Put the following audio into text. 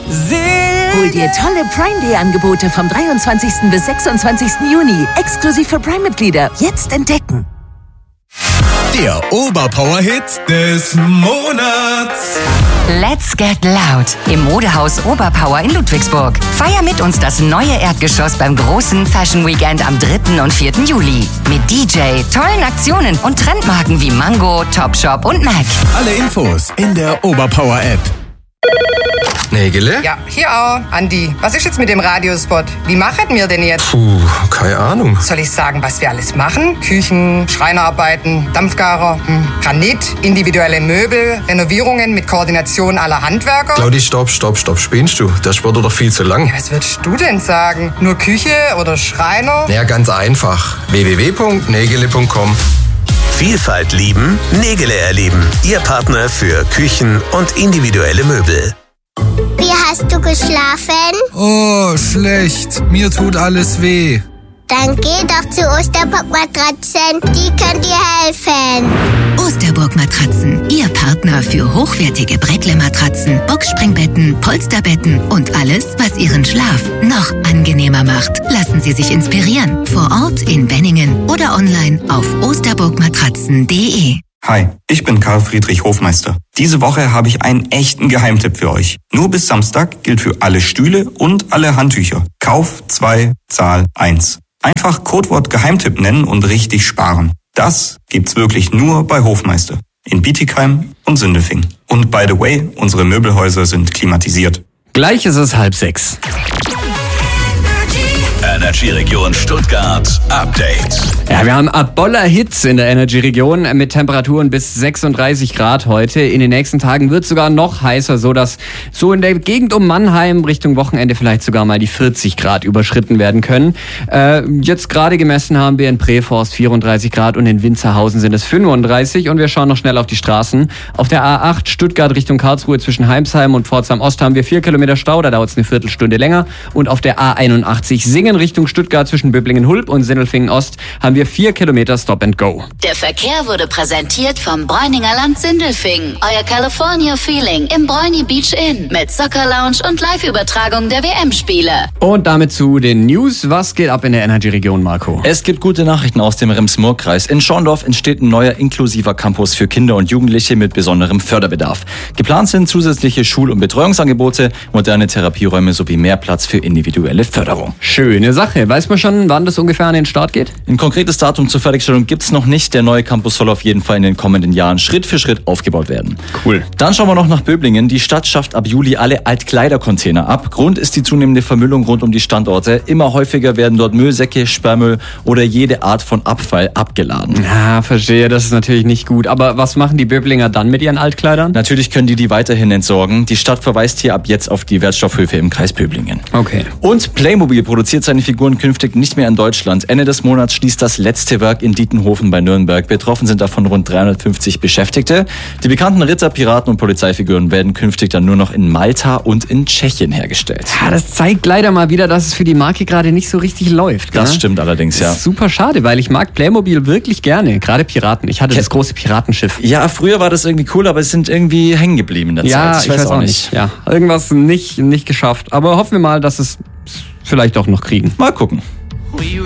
Hol dir tolle Prime Day Angebote vom 23. bis 26. Juni. Exklusiv für Prime-Mitglieder. Jetzt entdecken. Der Oberpower-Hit des Monats. Let's Get Loud im Modehaus Oberpower in Ludwigsburg. Feier mit uns das neue Erdgeschoss beim großen Fashion Weekend am 3. und 4. Juli. Mit DJ, tollen Aktionen und Trendmarken wie Mango, Topshop und MAC. Alle Infos in der Oberpower-App. Nägele? Ja, hier auch. Andi, was ist jetzt mit dem Radiospot? Wie machen wir denn jetzt? Puh, keine Ahnung. Soll ich sagen, was wir alles machen? Küchen, Schreinerarbeiten, Dampfgarer, Granit, individuelle Möbel, Renovierungen mit Koordination aller Handwerker? Claudi, stopp. Spinnst du? Der Sport wird doch viel zu lang. Ja, was würdest du denn sagen? Nur Küche oder Schreiner? Ja, ganz einfach. www.nägele.com. Vielfalt lieben, Nägele erleben. Ihr Partner für Küchen und individuelle Möbel. Wie hast du geschlafen? Oh, schlecht. Mir tut alles weh. Dann geh doch zu Osterburg Matratzen. Die können dir helfen. Osterburg Matratzen, Ihr Partner für hochwertige Brettle-Matratzen, Boxspringbetten, Polsterbetten und alles, was Ihren Schlaf noch angenehmer macht. Lassen Sie sich inspirieren. Vor Ort in Benningen oder online auf osterburgmatratzen.de. Hi, ich bin Karl Friedrich Hofmeister. Diese Woche habe ich einen echten Geheimtipp für euch. Nur bis Samstag gilt für alle Stühle und alle Handtücher. Kauf 2, Zahl 1. Einfach Codewort Geheimtipp nennen und richtig sparen. Das gibt's wirklich nur bei Hofmeister. In Bietigheim und Sindelfingen. Und by the way, unsere Möbelhäuser sind klimatisiert. Gleich ist es 5:30. Energy-Region Stuttgart Update. Ja, wir haben Aboller-Hits in der Energy-Region mit Temperaturen bis 36 Grad heute. In den nächsten Tagen wird es sogar noch heißer, so dass so in der Gegend um Mannheim Richtung Wochenende vielleicht sogar mal die 40 Grad überschritten werden können. Jetzt gerade gemessen haben wir in Preforst 34 Grad und in Winzerhausen sind es 35. Und wir schauen noch schnell auf die Straßen. Auf der A8 Stuttgart Richtung Karlsruhe zwischen Heimsheim und Pforzheim Ost haben wir 4 Kilometer Stau, da dauert es eine Viertelstunde länger. Und auf der A81 Singen Richtung Stuttgart zwischen Böblingen-Hulb und Sindelfingen Ost haben wir 4 Kilometer Stop and Go. Der Verkehr wurde präsentiert vom Bräuninger Land Sindelfingen. Euer California Feeling im Bräuni Beach Inn mit Soccer Lounge und Live-Übertragung der WM-Spiele. Und damit zu den News. Was geht ab in der Energy-Region, Marco? Es gibt gute Nachrichten aus dem Rems-Murr-Kreis. In Schorndorf entsteht ein neuer inklusiver Campus für Kinder und Jugendliche mit besonderem Förderbedarf. Geplant sind zusätzliche Schul- und Betreuungsangebote, moderne Therapieräume sowie mehr Platz für individuelle Förderung. Schöne Sache. Weiß man schon, wann das ungefähr an den Start geht? Ein konkretes Datum zur Fertigstellung gibt's noch nicht. Der neue Campus soll auf jeden Fall in den kommenden Jahren Schritt für Schritt aufgebaut werden. Cool. Dann schauen wir noch nach Böblingen. Die Stadt schafft ab Juli alle Altkleidercontainer ab. Grund ist die zunehmende Vermüllung rund um die Standorte. Immer häufiger werden dort Müllsäcke, Sperrmüll oder jede Art von Abfall abgeladen. Ja, verstehe. Das ist natürlich nicht gut. Aber was machen die Böblinger dann mit ihren Altkleidern? Natürlich können die weiterhin entsorgen. Die Stadt verweist hier ab jetzt auf die Wertstoffhöfe im Kreis Böblingen. Okay. Und Playmobil produziert seine Figuren künftig nicht mehr in Deutschland. Ende des Monats schließt das letzte Werk in Dietenhofen bei Nürnberg. Betroffen sind davon rund 350 Beschäftigte. Die bekannten Ritter, Piraten und Polizeifiguren werden künftig dann nur noch in Malta und in Tschechien hergestellt. Ja, das zeigt leider mal wieder, dass es für die Marke gerade nicht so richtig läuft. Das stimmt allerdings, ja. Das ist super schade, weil ich mag Playmobil wirklich gerne. Gerade Piraten. Ich hatte das große Piratenschiff. Ja, früher war das irgendwie cool, aber es sind irgendwie hängen geblieben in der Zeit. Ich weiß auch nicht. Ja, irgendwas nicht geschafft. Aber hoffen wir mal, dass es vielleicht auch noch kriegen. Mal gucken.